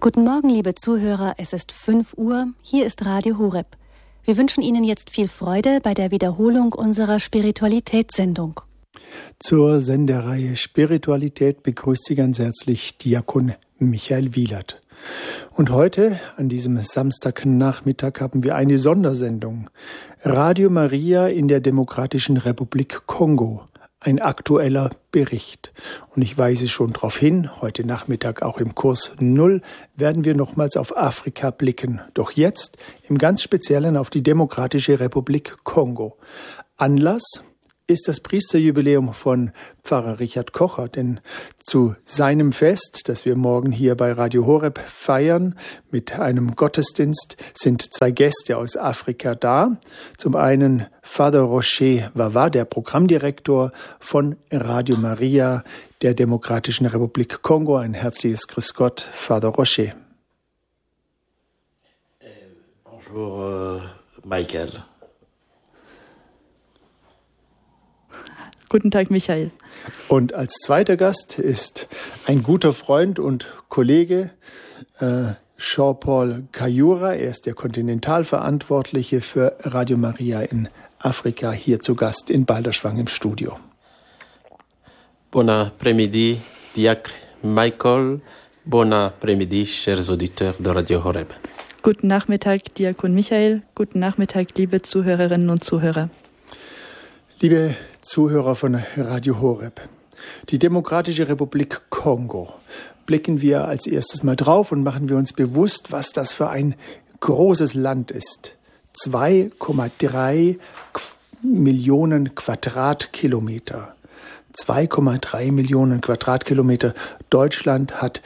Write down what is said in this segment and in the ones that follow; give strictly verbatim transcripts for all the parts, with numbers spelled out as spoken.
Guten Morgen, liebe Zuhörer, es ist fünf Uhr, hier ist Radio Horeb. Wir wünschen Ihnen jetzt viel Freude bei der Wiederholung unserer Spiritualitätssendung. Zur Sendereihe Spiritualität begrüßt Sie ganz herzlich Diakon Michael Wielert. Und heute, an diesem Samstagnachmittag, haben wir eine Sondersendung. Radio Maria in der Demokratischen Republik Kongo. Ein aktueller Bericht. Und ich weise schon darauf hin, heute Nachmittag auch im Kurs Null werden wir nochmals auf Afrika blicken. Doch jetzt im ganz Speziellen auf die Demokratische Republik Kongo. Anlass ist das Priesterjubiläum von Pfarrer Richard Kocher, denn zu seinem Fest, das wir morgen hier bei Radio Horeb feiern, mit einem Gottesdienst, sind zwei Gäste aus Afrika da. Zum einen Father Rocher Wawa, der Programmdirektor von Radio Maria der Demokratischen Republik Kongo. Ein herzliches Grüß Gott, Father Rocher. Bonjour, Michael. Guten Tag, Michael. Und als zweiter Gast ist ein guter Freund und Kollege, äh, Jean-Paul Kayura. Er ist der Kontinentalverantwortliche für Radio Maria in Afrika, hier zu Gast in Balderschwang im Studio. Bon après-midi, Diacre Michael. Bon après-midi, chers auditeurs de Radio Horeb. Guten Nachmittag, Diakon Michael. Guten Nachmittag, liebe Zuhörerinnen und Zuhörer. Liebe Zuhörer von Radio Horeb, die Demokratische Republik Kongo. Blicken wir als erstes mal drauf und machen wir uns bewusst, was das für ein großes Land ist. zwei Komma drei Millionen Quadratkilometer. zwei Komma drei Millionen Quadratkilometer. Deutschland hat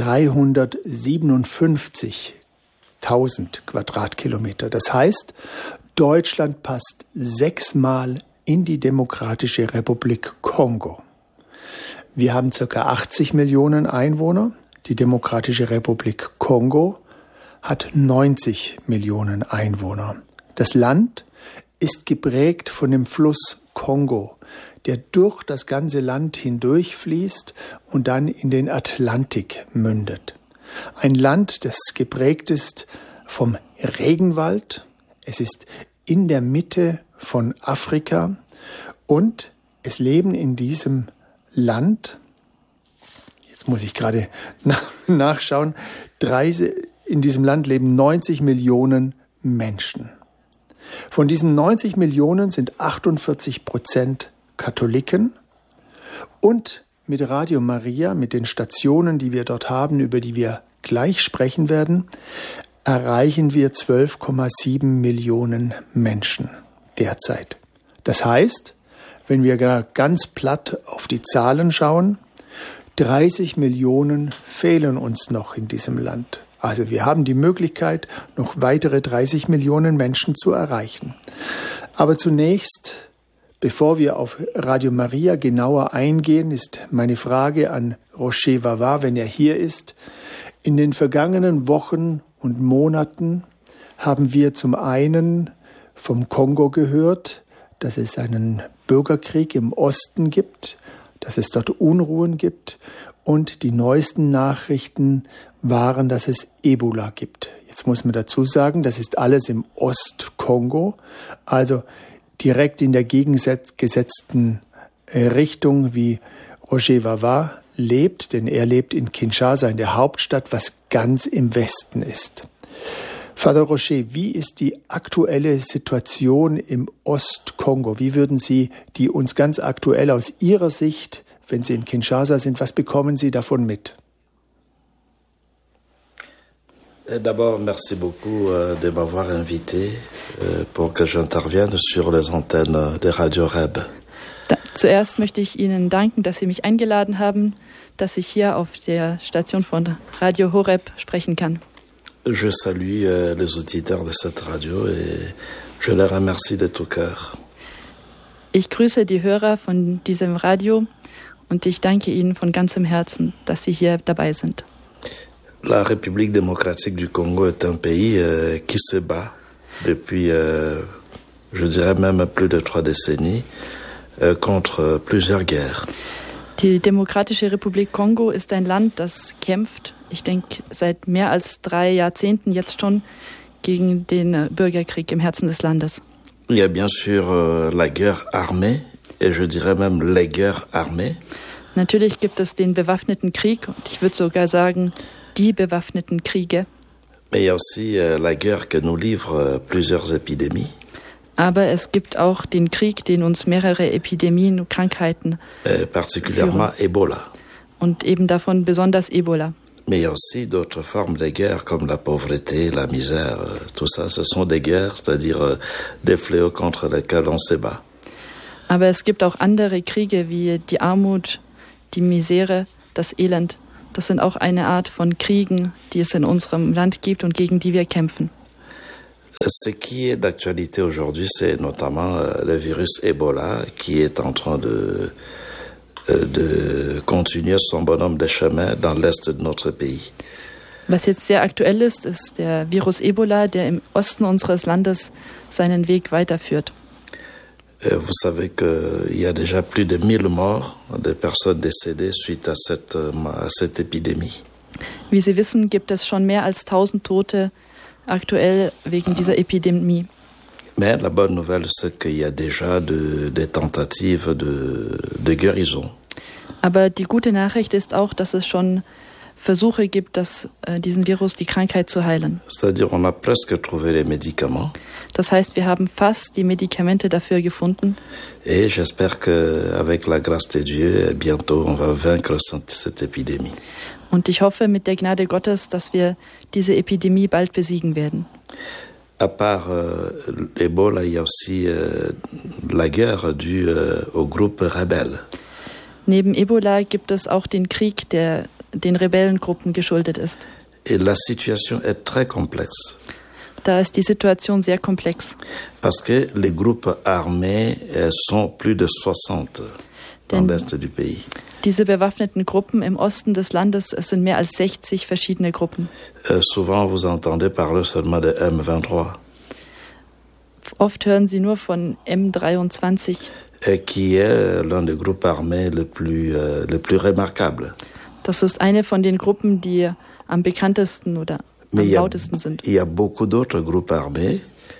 dreihundertsiebenundfünfzigtausend Quadratkilometer. Das heißt, Deutschland passt sechsmal in die Demokratische Republik Kongo. Wir haben ca. achtzig Millionen Einwohner. Die Demokratische Republik Kongo hat neunzig Millionen Einwohner. Das Land ist geprägt von dem Fluss Kongo, der durch das ganze Land hindurch fließt und dann in den Atlantik mündet. Ein Land, das geprägt ist vom Regenwald. Es ist in der Mitte von Afrika und es leben in diesem Land, jetzt muss ich gerade nach, nachschauen, in diesem Land leben neunzig Millionen Menschen. Von diesen neunzig Millionen sind achtundvierzig Prozent Katholiken und mit Radio Maria, mit den Stationen, die wir dort haben, über die wir gleich sprechen werden, erreichen wir zwölf Komma sieben Millionen Menschen derzeit. Das heißt, wenn wir ganz platt auf die Zahlen schauen, dreißig Millionen fehlen uns noch in diesem Land. Also wir haben die Möglichkeit, noch weitere dreißig Millionen Menschen zu erreichen. Aber zunächst, bevor wir auf Radio Maria genauer eingehen, ist meine Frage an Rocher Wawa, wenn er hier ist. In den vergangenen Wochen und Monaten haben wir zum einen vom Kongo gehört, dass es einen Bürgerkrieg im Osten gibt, dass es dort Unruhen gibt und die neuesten Nachrichten waren, dass es Ebola gibt. Jetzt muss man dazu sagen, das ist alles im Ostkongo, also direkt in der gegengesetzten Richtung, wie Rocher Wawa lebt, denn er lebt in Kinshasa, in der Hauptstadt, was ganz im Westen ist. Father Rocher, wie ist die aktuelle Situation im Ostkongo? Wie würden Sie die uns ganz aktuell aus Ihrer Sicht, wenn Sie in Kinshasa sind, was bekommen Sie davon mit? D'abord, merci beaucoup de m'avoir invité pour que j'intervienne sur les antennes de Radio Horeb. Da, zuerst möchte ich Ihnen danken, dass Sie mich eingeladen haben, dass ich hier auf der Station von Radio Horeb sprechen kann. Je salue euh, les auditeurs de cette radio et je les remercie de tout cœur. Ich grüße die Hörer von diesem Radio und ich danke Ihnen von ganzem Herzen, dass Sie hier dabei sind. La République démocratique du Congo est un pays euh, qui se bat depuis, euh, je dirais même plus de trois décennies, euh, contre plusieurs guerres. Die Demokratische Republik Kongo ist ein Land, das kämpft, ich denke, seit mehr als drei Jahrzehnten jetzt schon gegen den Bürgerkrieg im Herzen des Landes. Il y a bien sûr euh, la guerre armée, et je dirais même les guerres armées. Natürlich gibt es den bewaffneten Krieg und ich würde sogar sagen, die bewaffneten Kriege. Mais il y a aussi euh, la guerre que nous livrent euh, plusieurs épidémies. Aber es gibt auch den Krieg, den uns mehrere Epidemien und Krankheiten Euh, particulièrement führen. Ebola. Und eben davon besonders Ebola. Mais il y a aussi d'autres formes de guerre comme la pauvreté, la misère. euh, Tout ça, ce sont des guerres, c'est-à-dire euh, des fléaux contre lesquels on se bat. Aber es gibt auch andere Kriege wie die Armut, die Misere, das Elend. Das sind auch eine Art von Kriegen, die es in unserem Land gibt und gegen die wir kämpfen. Ce qui est d'actualité aujourd'hui, c'est notamment euh, le virus Ebola qui est en train de, euh, de continuer son bonhomme de chemin dans l'est de notre pays. Was jetzt sehr aktuell ist, ist der Virus Ebola, der im Osten unseres Landes seinen Weg weiterführt. Euh, Vous savez qu'il y a déjà plus de mille morts, de personnes décédées suite à cette, euh, à cette épidémie. Wie Sie wissen, gibt es schon mehr als tausend Tote aktuell wegen dieser Epidemie. Mais la bonne nouvelle, c'est qu'il y a déjà de, des tentatives de, de guérison. Aber die gute Nachricht ist auch, dass es schon Versuche gibt, das, äh, diesen Virus, die Krankheit zu heilen. C'est-à-dire on a presque trouvé les médicaments. Das heißt, wir haben fast die Medikamente dafür gefunden. Et j'espère qu'avec la grâce de Dieu, bientôt on va vaincre cette, cette épidémie. Und ich hoffe mit der Gnade Gottes, dass wir diese Epidemie bald besiegen werden. À part euh, l'Ebola, il y a aussi euh, la guerre due euh, aux groupes rebelles. Neben Ebola gibt es auch den Krieg, der den Rebellengruppen geschuldet ist. Et la situation est très complexe. Da ist die Situation sehr komplex. Parce que les groupes armés euh, sont plus de soixante dans Denn l'est du pays. diese bewaffneten Gruppen im Osten des Landes, es sind mehr als sechzig verschiedene Gruppen. Euh, souvent, vous entendez parler seulement de M vingt-trois, Oft hören Sie nur von M dreiundzwanzig, et qui est l'un des groupes armés les plus, euh, les plus remarquables. das ist eine von den Gruppen, die am bekanntesten oder Mais am il y a, lautesten sind. il y a beaucoup d'autres groupes armés,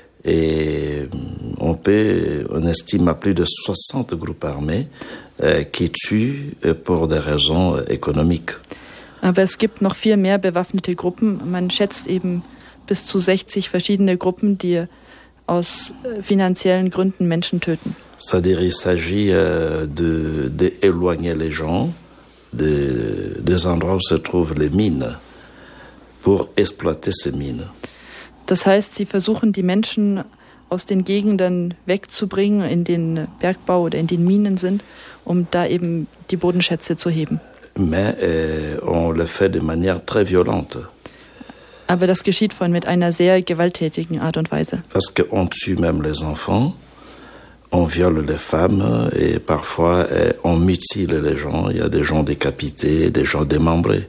et on peut, on estime à plus de soixante groupes armés euh, qui tuent euh, pour des raisons euh, économiques. Aber es gibt noch viel mehr bewaffnete Gruppen. Man schätzt eben bis zu sechzig verschiedene Gruppen, die aus äh, finanziellen Gründen Menschen töten. C'est-à-dire il s'agit euh, de, d'éloigner les gens de, des endroits où se trouvent les mines pour exploiter ces mines. Das heißt, sie versuchen die Menschen aus den Gegenden wegzubringen, in den Bergbau oder in den Minen sind, um da eben die Bodenschätze zu heben. Mais euh, on le fait de manière très violente. Aber das geschieht von mit einer sehr gewalttätigen Art und Weise. Parce qu'on tue même les enfants, on viole les femmes et parfois euh, on mutile les gens. Il y a des gens décapités, des gens démembrés.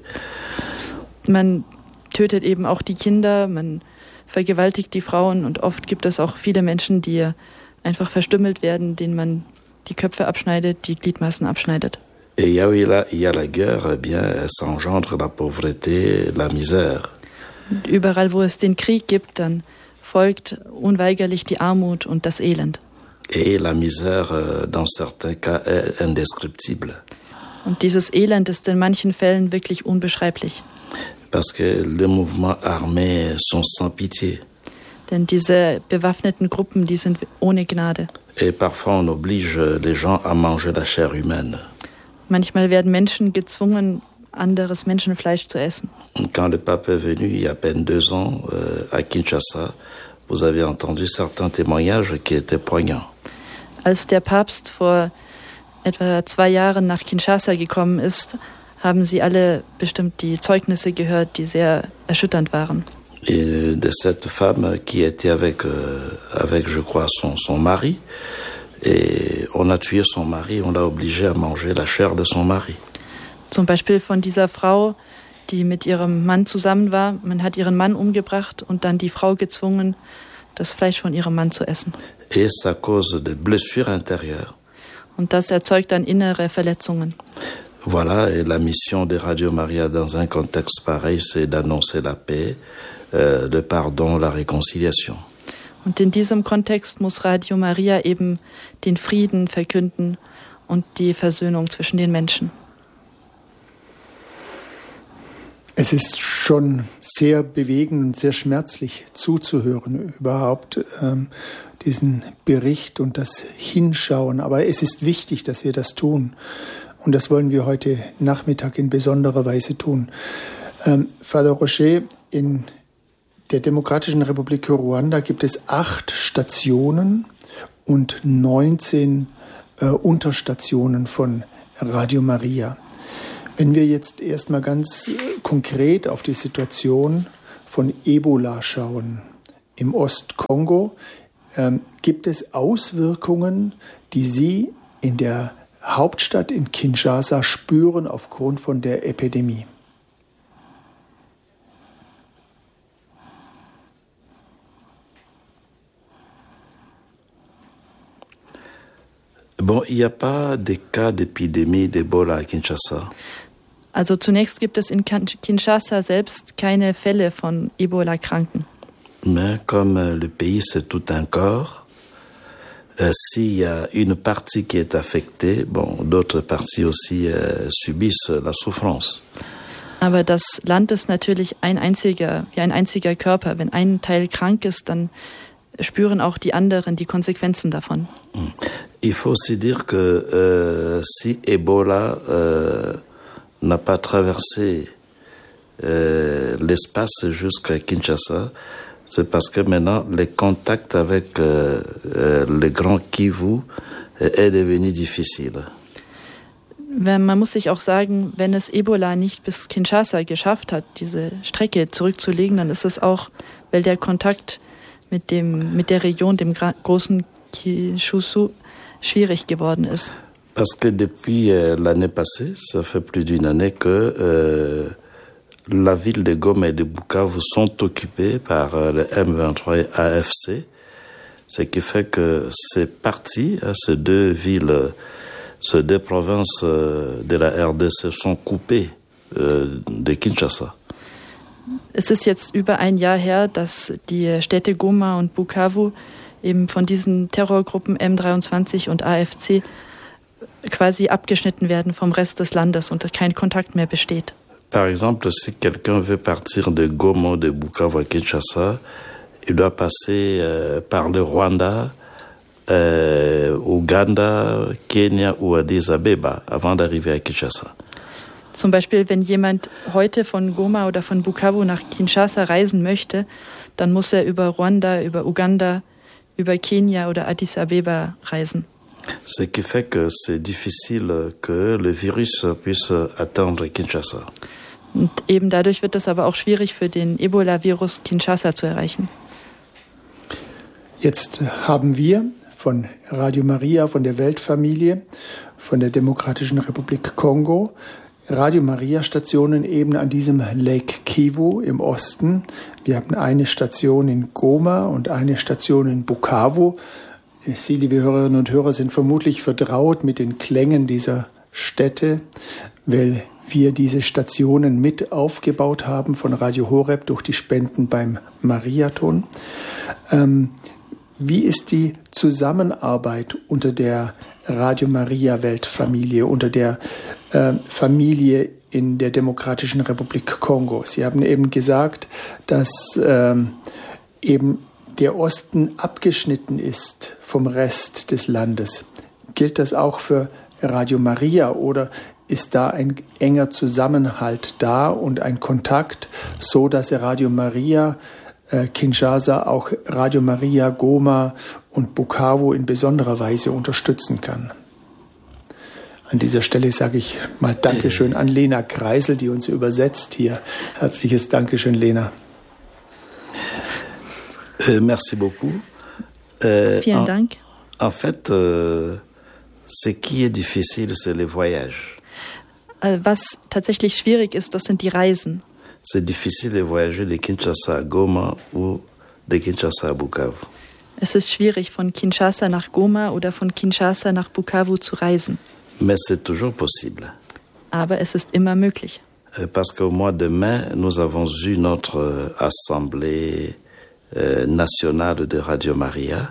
Man tötet eben auch die Kinder, man vergewaltigt die Frauen und oft gibt es auch viele Menschen, die einfach verstümmelt werden, denen man die Köpfe abschneidet, die Gliedmaßen abschneidet. Et il y a, il y a, il y a la guerre, eh bien, ça engendre la pauvreté, la misère. Und überall, wo es den Krieg gibt, dann folgt unweigerlich die Armut und das Elend. Et la misère, euh, dans certains cas, est indescriptible. Und dieses Elend ist in manchen Fällen wirklich unbeschreiblich. Parce que les mouvements armés sont sans pitié. Denn diese bewaffneten Gruppen, die sind ohne Gnade. Et parfois, on oblige les gens à manger la chair humaine. Manchmal werden Menschen gezwungen, anderes Menschenfleisch zu essen. Quand le pape est venu, il y a à peine deux ans, euh, à Kinshasa, vous avez entendu certains témoignages qui étaient poignants. Als der Papst vor etwa zwei Jahren nach Kinshasa gekommen ist, haben Sie alle bestimmt die Zeugnisse gehört, die sehr erschütternd waren. Et de cette femme qui était avec, euh, avec je crois, son, son mari. Et on a tué son mari, on l'a obligé à manger la chair de son mari. Zum Beispiel von dieser Frau, die mit ihrem Mann zusammen war. Man hat ihren Mann umgebracht und dann die Frau gezwungen, das Fleisch von ihrem Mann zu essen. Et ça cause des blessures intérieures. Und das erzeugt dann innere Verletzungen. Voilà, et la mission de Radio Maria dans un contexte pareil, c'est d'annoncer la paix, euh, le pardon, la réconciliation. Und in diesem Kontext muss Radio Maria eben den Frieden verkünden und die Versöhnung zwischen den Menschen. Es ist schon sehr bewegend und sehr schmerzlich zuzuhören, überhaupt ähm, diesen Bericht und das Hinschauen. Aber es ist wichtig, dass wir das tun. Und das wollen wir heute Nachmittag in besonderer Weise tun. Ähm, Father Rocher, in der Demokratischen Republik Ruanda gibt es acht Stationen und neunzehn äh, Unterstationen von Radio Maria. Wenn wir jetzt erstmal ganz konkret auf die Situation von Ebola schauen im Ostkongo, ähm, gibt es Auswirkungen, die Sie in der Hauptstadt in Kinshasa spüren aufgrund von der Epidemie? Bon, il n'y a pas de cas d'épidémie d'Ebola à Kinshasa. Also zunächst gibt es in Kinshasa selbst keine Fälle von Ebola-Kranken. Mais comme le pays c'est tout un corps, euh, s'il y a une partie qui est affectée, bon, d'autres parties aussi euh, subissent la souffrance. Aber das Land ist natürlich ein einziger, wie ein einziger Körper. Wenn ein Teil krank ist, dann spüren auch die anderen die Konsequenzen davon. Il faut aussi dire que euh, si Ebola euh, n'a pas traversé euh, l'espace jusqu'à Kinshasa, c'est parce que maintenant les contacts avec euh, euh, le Grand Kivu euh, est devenu difficile. Man muss sich auch sagen, wenn es Ebola nicht bis Kinshasa geschafft hat, diese Strecke zurückzulegen, dann ist es auch, weil der Kontakt mit dem mit der Region, dem großen Kishusu, schwierig geworden ist. Parce que depuis euh, l'année passée, ça fait plus d'une année que euh, la ville de Goma et de Bukavu sont occupées par euh, le M vingt-trois et A F C, ce qui fait que ces parties, hein, ces deux villes, ces deux provinces euh, de la R D C sont coupées euh, de Kinshasa. Es ist jetzt über ein Jahr her, dass die Städte Goma und Bukavu eben von diesen Terrorgruppen M dreiundzwanzig und A F C quasi abgeschnitten werden vom Rest des Landes und kein Kontakt mehr besteht. Par exemple, si quelqu'un veut partir de Goma ou de Bukavu à Kinshasa, il doit passer euh, par le Rwanda, euh, Ouganda, Kenia ou Addis Abeba avant d'arriver à Kinshasa. Zum Beispiel, wenn jemand heute von Goma oder von Bukavu nach Kinshasa reisen möchte, dann muss er über Ruanda, über Uganda, über Kenia oder Addis Abeba reisen. Ce qui fait que c'est difficile que le virus puisse atteindre Kinshasa. Und eben dadurch wird es aber auch schwierig für den Ebola-Virus Kinshasa zu erreichen. Jetzt haben wir von Radio Maria, von der Weltfamilie, von der Demokratischen Republik Kongo, Radio Maria Stationen eben an diesem Lake Kivu im Osten. Wir haben eine Station in Goma und eine Station in Bukavu. Sie, liebe Hörerinnen und Hörer, sind vermutlich vertraut mit den Klängen dieser Städte, weil wir diese Stationen mit aufgebaut haben von Radio Horeb durch die Spenden beim Mariathon. Ähm, wie ist die Zusammenarbeit unter der Radio Maria Weltfamilie, unter der äh, Familie in der Demokratischen Republik Kongo? Sie haben eben gesagt, dass ähm, eben der Osten abgeschnitten ist vom Rest des Landes. Gilt das auch für Radio Maria oder ist da ein enger Zusammenhalt da und ein Kontakt, so dass Radio Maria äh, Kinshasa auch Radio Maria Goma und Bukavu in besonderer Weise unterstützen kann? An dieser Stelle sage ich mal Dankeschön an Lena Kreisel, die uns übersetzt hier. Herzliches Dankeschön, Lena. Euh, merci beaucoup. Euh, Vielen en, Dank. En fait, euh, ce qui est difficile, c'est le voyage. Was tatsächlich schwierig ist, das sind die Reisen. C'est difficile de voyager de Kinshasa à Goma ou de Kinshasa à Bukavu. Es ist schwierig, von Kinshasa nach Goma oder von Kinshasa nach Bukavu zu reisen. Mais c'est toujours possible. Aber es ist immer möglich. Parce qu'au mois de mai, nous avons eu notre assemblée nationale de Radio Maria.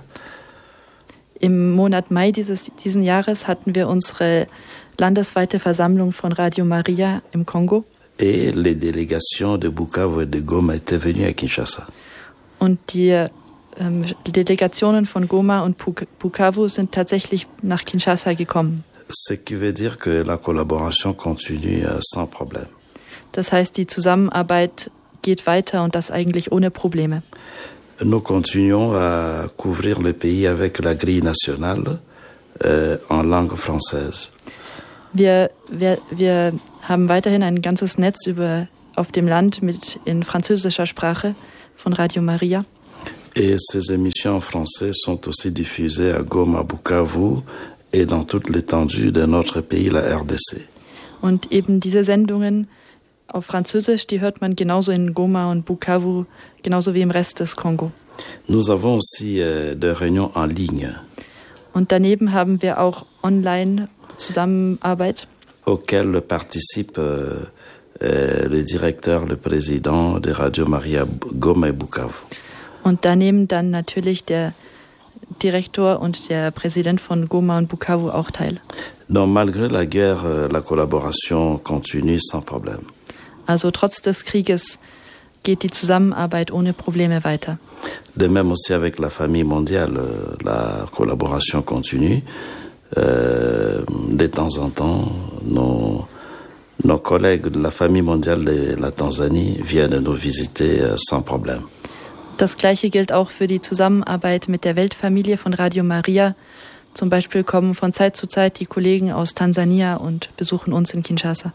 Im Monat Mai dieses diesen Jahres hatten wir unsere landesweite Versammlung von Radio Maria im Kongo. Et les délégations de Bukavu et de Goma étaient venues à Kinshasa. Und die ähm, Delegationen von Goma und Bukavu sind tatsächlich nach Kinshasa gekommen. Ce qui veut dire que la collaboration continue sans problème. Das heißt, die Zusammenarbeit geht weiter und das eigentlich ohne Probleme. Nous continuons à couvrir le pays avec la grille nationale euh, en langue française. Wir, wir, wir haben weiterhin ein ganzes Netz über, auf dem Land mit in französischer Sprache von Radio Maria. Et ces émissions en français sont aussi diffusées à Goma, Bukavu et dans toute l'étendue de notre pays, la R D C. Und eben diese Sendungen auf Französisch, die hört man genauso in Goma und Bukavu, genauso wie im Rest des Kongo. Nous avons aussi euh, des réunions en ligne. Und daneben haben wir auch Online-Zusammenarbeit, auquel participe euh, euh, le directeur, le président de Radio Maria Goma et Bukavu. Und da nehmen dann natürlich der Direktor und der Präsident von Goma und Bukavu auch teil. Donc malgré la guerre, la collaboration continue sans problème. Also trotz des Krieges geht die Zusammenarbeit ohne Probleme weiter. De même aussi avec la famille mondiale, la collaboration continue. Euh, de temps en temps, nos, nos collègues de la famille mondiale de la Tanzanie viennent nous visiter euh, sans problème. Das Gleiche gilt auch für die Zusammenarbeit mit der Weltfamilie von Radio Maria. Zum Beispiel kommen von Zeit zu Zeit die Kollegen aus Tansania und besuchen uns in Kinshasa.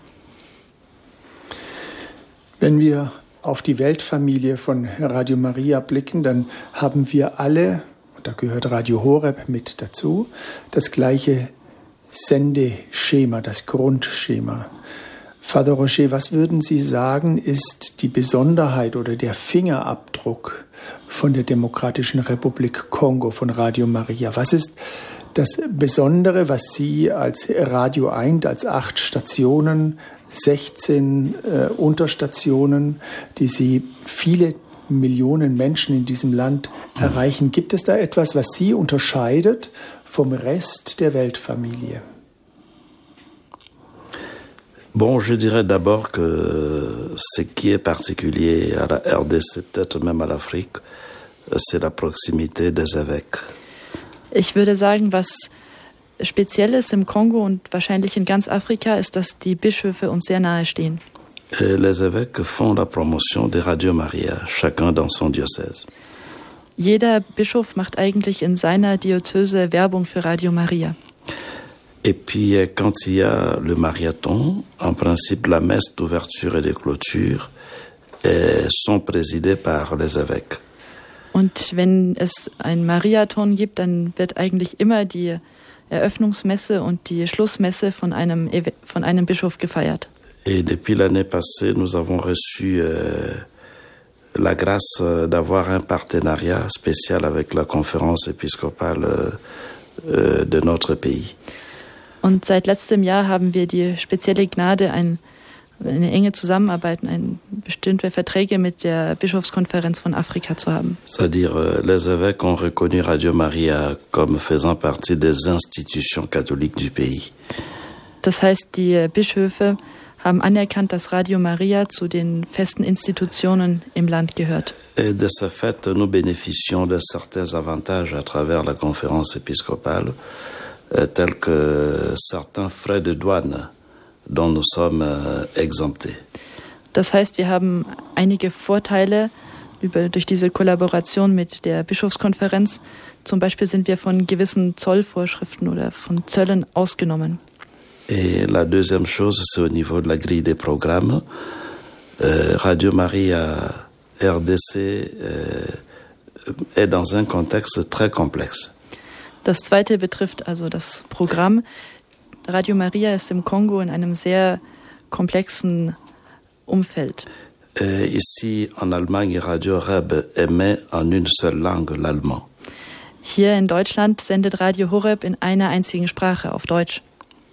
Wenn wir auf die Weltfamilie von Radio Maria blicken, dann haben wir alle, da gehört Radio Horeb mit dazu, das gleiche Sendeschema, das Grundschema. Father Roger, was würden Sie sagen, ist die Besonderheit oder der Fingerabdruck von der Demokratischen Republik Kongo, von Radio Maria? Was ist das Besondere, was Sie als Radio eins, als acht Stationen, sechzehn äh, Unterstationen, die Sie viele Millionen Menschen in diesem Land erreichen, gibt es da etwas, was Sie unterscheidet vom Rest der Weltfamilie? Bon, je dirais d'abord que ce qui est particulier à la R D C, peut-être même à l'Afrique, c'est la proximité des évêques. Ich würde sagen, was speziell ist im Kongo und wahrscheinlich in ganz Afrika, ist, dass die Bischöfe uns sehr nahe stehen. Les évêques font la promotion de Radio Maria, chacun dans son diocèse. Jeder Bischof macht eigentlich in seiner Diözese Werbung für Radio Maria. Et puis, quand il y a le Mariathon, en principe, la messe d'ouverture et de clôture eh, sont présidées par les évêques. Und wenn es ein Mariathon gibt, dann wird eigentlich immer die Eröffnungsmesse und die Schlussmesse von einem, von einem Bischof gefeiert. Et depuis l'année passée, nous avons reçu euh, la grâce d'avoir un partenariat spécial avec la conférence épiscopale euh, de notre pays. Und seit letztem Jahr haben wir die spezielle Gnade, ein, eine enge Zusammenarbeit, ein, bestimmte Verträge mit der Bischofskonferenz von Afrika zu haben. C'est-à-dire, les évêques ont reconnu Radio Maria comme faisant partie des institutions catholiques du pays. Das heißt, die Bischöfe haben anerkannt, dass Radio Maria zu den festen Institutionen im Land gehört. Et de ce fait, nous bénéficions de certains avantages à travers la conférence épiscopale, tels que certains frais de douane dont nous sommes exemptés. Das heißt, wir haben einige Vorteile über, durch diese Kollaboration mit der Bischofskonferenz. Zum Beispiel sind wir von gewissen Zollvorschriften oder von Zöllen ausgenommen. Et la deuxième chose, c'est au niveau de la grille des programmes. Euh, Radio Maria R D C euh, est dans un contexte très complexe. Das zweite betrifft also das Programm. Radio Maria ist im Kongo in einem sehr komplexen Umfeld. Et ici, en Allemagne, Radio Horeb émet en une seule langue, l'allemand. Hier in Deutschland sendet Radio Horeb in einer einzigen Sprache, auf Deutsch.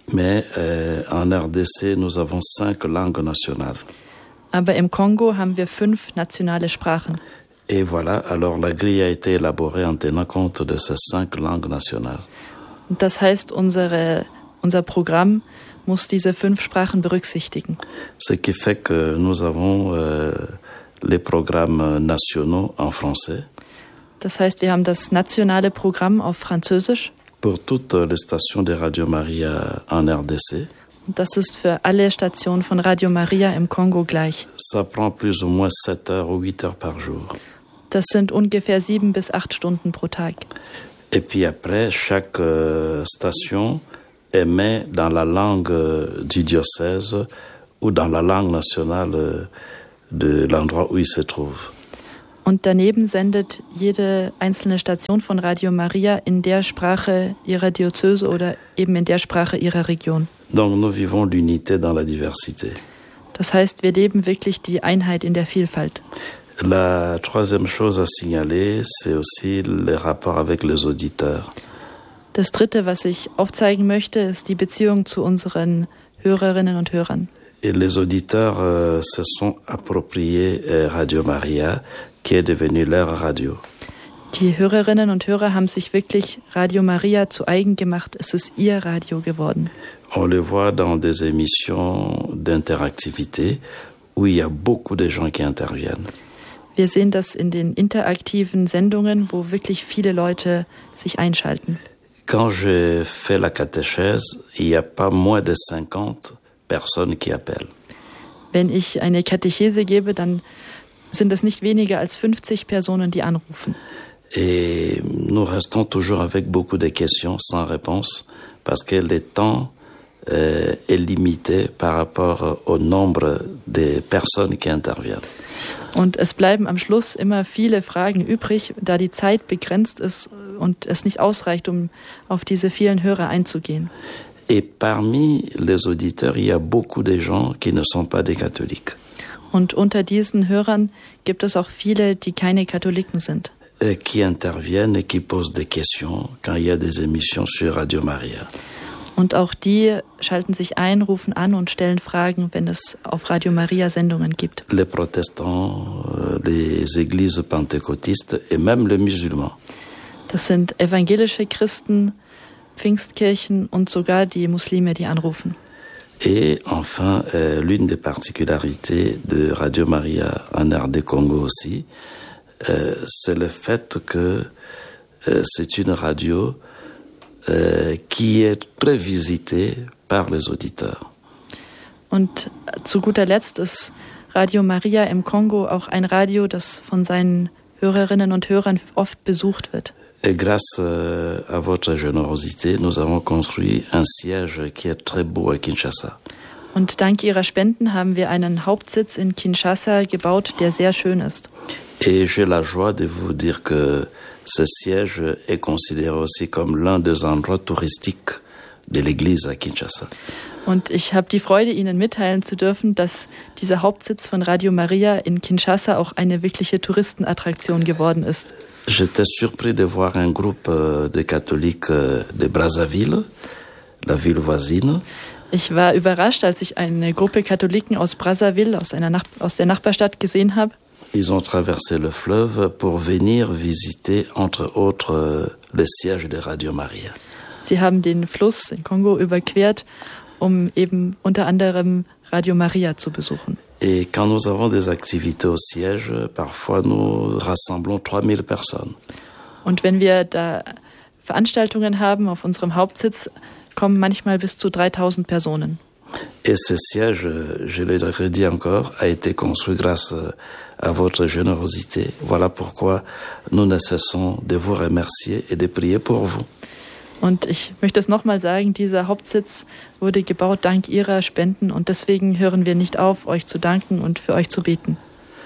Mais euh, en R D C, nous avons cinq langues nationales. Aber im Kongo haben wir fünf nationale Sprachen. Et voilà, alors la grille a été élaborée en tenant compte de ces cinq langues nationales. Und das heißt, unsere, unser Programm muss diese fünf Sprachen berücksichtigen. Ce qui fait que nous avons euh, les programmes nationaux en français. Das heißt, wir haben das nationale Programm auf Französisch. Pour toutes les stations de Radio Maria en R D C. Und das ist für alle Stationen von Radio Maria im Kongo gleich. Ça prend plus ou moins sept heures ou huit heures par jour. Das sind ungefähr sieben bis acht Stunden pro Tag. Et puis après, chaque euh, station émet dans la langue euh, du diocèse ou dans la langue nationale euh, de l'endroit où il se trouve. Und daneben sendet jede einzelne Station von Radio Maria in der Sprache ihrer Diözese oder eben in der Sprache ihrer Region. Donc nous vivons l'unité dans la diversité. Das heißt, wir leben wirklich die Einheit in der Vielfalt. La troisième chose à signaler, c'est aussi les rapports avec les auditeurs. Das Dritte, was ich aufzeigen möchte, ist die Beziehung zu unseren Hörerinnen und Hörern. Et les auditeurs euh, se sont appropriés euh, Radio Maria, qui est devenue leur radio. Die Hörerinnen und Hörer haben sich wirklich Radio Maria zu eigen gemacht. Es ist ihr Radio geworden. On le voit dans des émissions d'interactivité où il y a beaucoup de gens qui interviennent. Wir sehen das in den interaktiven Sendungen, wo wirklich viele Leute sich einschalten. Quand je fais la catéchèse, il n'y a pas moins de cinquante personnes qui appellent. Wenn ich eine Katechese gebe, dann sind es nicht weniger als fünfzig Personen, die anrufen. Et nous restons toujours avec beaucoup de questions sans réponse parce que le temps euh, est limité par rapport au nombre de personnes qui interviennent. Und es bleiben am Schluss immer viele Fragen übrig, da die Zeit begrenzt ist und es nicht ausreicht, um auf diese vielen Hörer einzugehen. Et parmi les auditeurs, il y a beaucoup de gens qui ne sont pas des catholiques. Und unter diesen Hörern gibt es auch viele, die keine Katholiken sind. Et qui interviennent et qui posent des questions quand il y a des émissions sur Radio Maria. Und auch die schalten sich ein, rufen an und stellen Fragen, wenn es auf Radio Maria Sendungen gibt. Les protestants, les églises pentecôtistes et même les musulmans. Das sind evangelische Christen, Pfingstkirchen und sogar die Muslime, die anrufen. Et enfin, euh, l'une des particularités de Radio Maria en R D Congo aussi, euh, c'est le fait que euh, c'est une radio euh, qui est très visitée par les auditeurs. Und zu guter Letzt ist Radio Maria im Kongo auch ein Radio, das von seinen Hörerinnen und Hörern oft besucht wird. Et grâce euh, à votre générosité, nous avons construit un siège qui est très beau à Kinshasa. Und dank Ihrer Spenden haben wir einen Hauptsitz in Kinshasa gebaut, der sehr schön ist. Et j'ai la joie de vous dire que ce siège est considéré aussi comme l'un des endroits touristiques de l'église à Kinshasa. Und ich habe die Freude, Ihnen mitteilen zu dürfen, dass dieser Hauptsitz von Radio Maria in Kinshasa auch eine wirkliche Touristenattraktion geworden ist. J'étais surpris de voir un groupe de catholiques de Brazzaville, la ville voisine. Ich war überrascht, als ich eine Gruppe Katholiken aus Brazzaville, aus, einer Nach- aus der Nachbarstadt gesehen habe. Ils ont traversé le fleuve pour venir visiter, entre autres, le siège de Radio Maria. Sie haben den Fluss in Kongo überquert, um eben unter anderem Radio Maria zu besuchen. Et quand nous avons des activités au siège, parfois nous rassemblons trois mille personnes. Und wenn wir da Veranstaltungen haben auf unserem Hauptsitz, kommen manchmal bis zu dreitausend Personen. Et ce siège, je le redis encore, a été construit grâce à votre générosité. Voilà pourquoi nous ne cessons de vous remercier et de prier pour vous. Und ich möchte es nochmal sagen, dieser Hauptsitz wurde gebaut dank Ihrer Spenden und deswegen hören wir nicht auf, euch zu danken und für euch zu beten.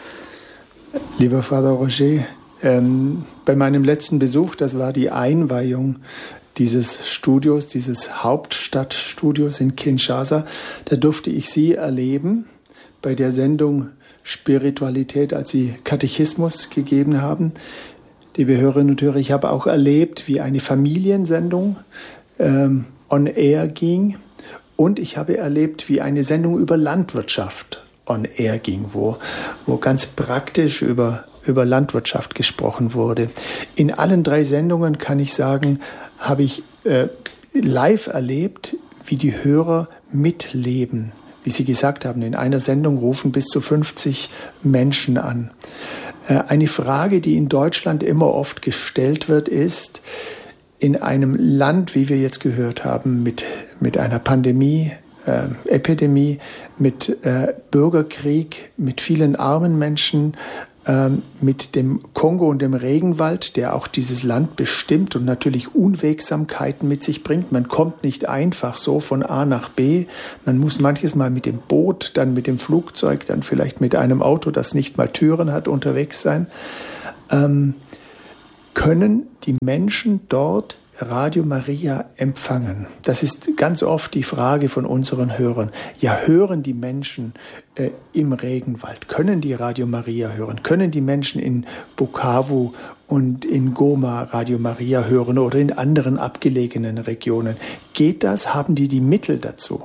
Lieber Vater Roger, ähm, bei meinem letzten Besuch, das war die Einweihung dieses Studios, dieses Hauptstadtstudios in Kinshasa, da durfte ich Sie erleben bei der Sendung Spiritualität, als Sie Katechismus gegeben haben. Liebe Hörerinnen und Hörer, ich habe auch erlebt, wie eine Familiensendung ähm, on air ging Und ich habe erlebt, wie eine Sendung über Landwirtschaft on air ging, wo, wo ganz praktisch über, über Landwirtschaft gesprochen wurde. In allen drei Sendungen, kann ich sagen, habe ich äh, live erlebt, wie die Hörer mitleben. Wie Sie gesagt haben, in einer Sendung rufen bis zu fünfzig Menschen an. Eine Frage, die in Deutschland immer oft gestellt wird, ist, in einem Land, wie wir jetzt gehört haben, mit, mit einer Pandemie, äh, Epidemie, mit äh, Bürgerkrieg, mit vielen armen Menschen, äh, mit dem Kongo und dem Regenwald, der auch dieses Land bestimmt und natürlich Unwegsamkeiten mit sich bringt. Man kommt nicht einfach so von A nach B. Man muss manches Mal mit dem Boot, dann mit dem Flugzeug, dann vielleicht mit einem Auto, das nicht mal Türen hat, unterwegs sein. Ähm, können die Menschen dort Radio Maria empfangen? Das ist ganz oft die Frage von unseren Hörern. Ja, hören die Menschen äh, im Regenwald? Können die Radio Maria hören? Können die Menschen in Bukavu und in Goma Radio Maria hören oder in anderen abgelegenen Regionen? Geht das? Haben die die Mittel dazu?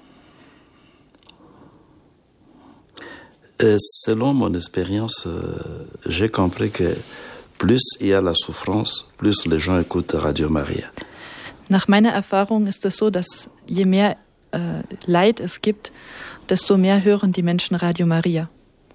Et selon mon expérience, j'ai compris que plus il y a la souffrance, plus les gens écoutent Radio Maria. Nach meiner Erfahrung ist es so, dass je mehr äh, Leid es gibt, desto mehr hören die Menschen Radio Maria.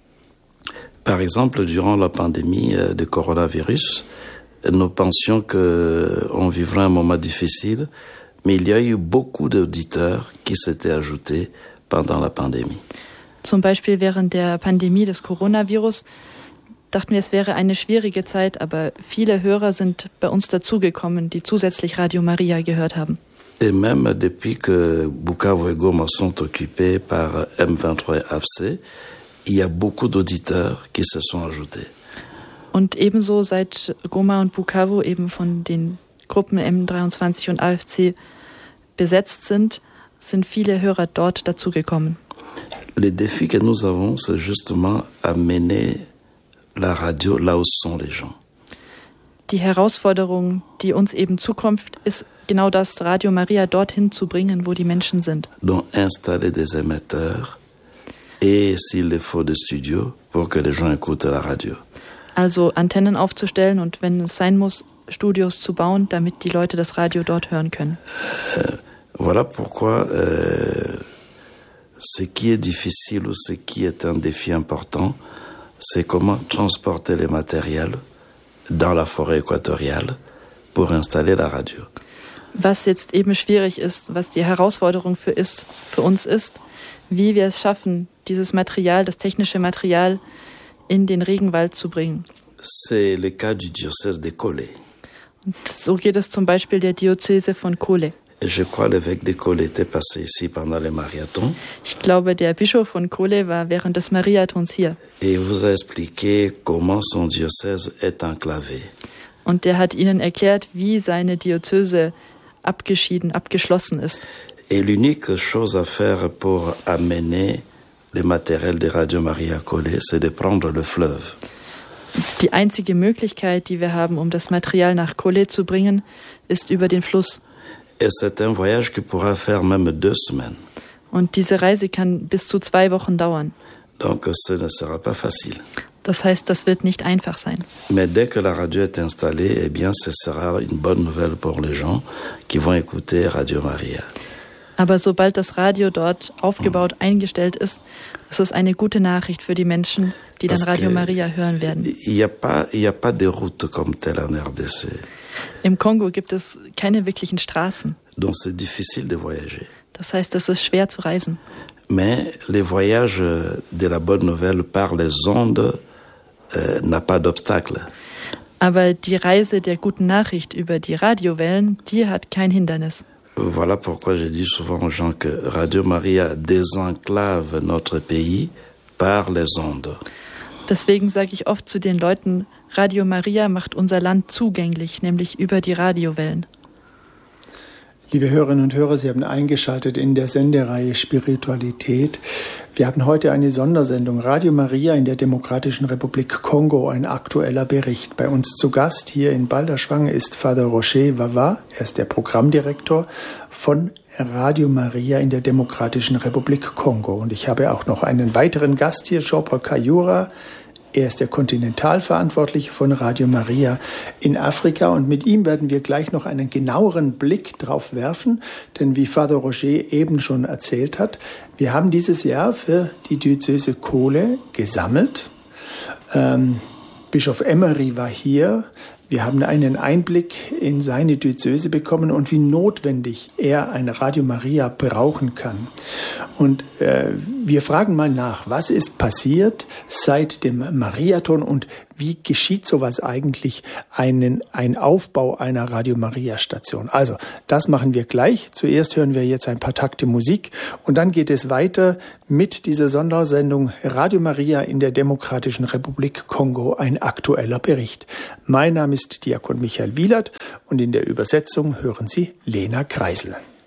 Par exemple, durant la pandémie de coronavirus, nous pensions qu'on vivrait un moment difficile, mais il y a eu beaucoup d'auditeurs qui s'étaient ajoutés pendant la pandémie. Zum Beispiel während der Pandemie des Coronavirus dachten wir, es wäre eine schwierige Zeit, aber viele Hörer sind bei uns dazugekommen, die zusätzlich Radio Maria gehört haben. Et même depuis que Bukavu et Goma sont occupés par M vingt-trois A F C, il y a beaucoup d'auditeurs qui se sont ajoutés. Und ebenso seit Goma und Bukavu eben von den Gruppen M dreiundzwanzig und A F C besetzt sind, sind viele Hörer dort dazugekommen. Le défi que nous avons, c'est justement amener la radio là où sont les gens. Die Herausforderung, die uns eben zukommt, ist genau das, Radio Maria dorthin zu bringen, wo die Menschen sind. Donc installer des émetteurs et s'il le faut des studios pour que les gens écoutent la radio. Also Antennen aufzustellen und wenn es sein muss, Studios zu bauen, damit die Leute das Radio dort hören können. Euh, voilà pourquoi euh, ce qui est difficile ou ce qui est un défi important, c'est comment transporter les matériels dans la forêt équatoriale pour installer la radio. Was jetzt eben schwierig ist, was die Herausforderung für, ist, für uns ist, wie wir es schaffen, dieses Material, das technische Material in den Regenwald zu bringen. C'est le cas du diocèse de Kolé. Und so geht es zum Beispiel der Diözese von Kolé. Je crois l'évêque de Kolé était passé ici pendant le marathon. Ich glaube, der Bischof von Kolé war während des Mariathons hier. Et il vous a expliqué comment son diocèse est enclavé. Und der hat ihnen erklärt, wie seine Diözese abgeschieden, abgeschlossen ist. Et l'unique chose à faire pour amener le matériel de Radio Maria à Kolé, c'est de prendre le fleuve. Die einzige Möglichkeit, die wir haben, um das Material nach Kolé zu bringen, ist über den Fluss. Et c'est un voyage qui pourra faire même deux semaines. Und diese Reise kann bis zu zwei Wochen dauern. Donc ce ne sera pas facile. Das heißt, das wird nicht einfach sein. Mais dès que la radio est installée, eh bien, ce sera une bonne nouvelle pour les gens qui vont écouter Radio Maria. Aber sobald das Radio dort aufgebaut, mhm. eingestellt ist, ist es eine gute Nachricht für die Menschen, die dann Radio Maria hören werden. Il y a pas, il y a pas de route comme telle en R D C. Im Kongo gibt es keine wirklichen Straßen. Donc c'est difficile de voyager. Das heißt, es ist schwer zu reisen. Mais le voyage de la bonne nouvelle par les ondes euh, n'a pas d'obstacle. Aber die Reise der guten Nachricht über die Radiowellen, die hat kein Hindernis. Voilà pourquoi je dis souvent aux gens que Radio Maria désenclave notre pays par les ondes. Deswegen sage ich oft zu den Leuten, Radio Maria macht unser Land zugänglich, nämlich über die Radiowellen. Liebe Hörerinnen und Hörer, Sie haben eingeschaltet in der Sendereihe Spiritualität. Wir haben heute eine Sondersendung Radio Maria in der Demokratischen Republik Kongo, ein aktueller Bericht. Bei uns zu Gast hier in Balderschwang ist Father Roger Vava, er ist der Programmdirektor von Radio Maria in der Demokratischen Republik Kongo. Und ich habe auch noch einen weiteren Gast hier, Jean-Paul Kayura. Er ist der Kontinentalverantwortliche von Radio Maria in Afrika und mit ihm werden wir gleich noch einen genaueren Blick drauf werfen, denn wie Father Roger eben schon erzählt hat, wir haben dieses Jahr für die Diözese Kohle gesammelt. Ähm, Bischof Emery war hier. Wir haben einen Einblick in seine Diözese bekommen und wie notwendig er eine Radio Maria brauchen kann. Und äh, wir fragen mal nach, was ist passiert seit dem Mariathon und wie geschieht sowas eigentlich, einen, ein Aufbau einer Radio Maria Station? Also, das machen wir gleich. Zuerst hören wir jetzt ein paar Takte Musik und dann geht es weiter mit dieser Sondersendung Radio Maria in der Demokratischen Republik Kongo, ein aktueller Bericht. Mein Name ist Diakon Michael Wielert und in der Übersetzung hören Sie Lena Kreisel.